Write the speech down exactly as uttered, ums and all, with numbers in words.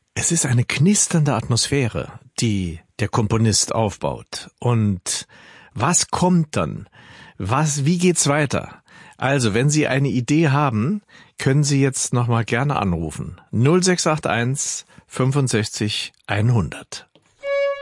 Es ist eine knisternde Atmosphäre, die der Komponist aufbaut. Und was kommt dann? Was, wie geht's weiter? Also, wenn Sie eine Idee haben, können Sie jetzt nochmal gerne anrufen. null sechs acht eins fünfundsechzig hundert.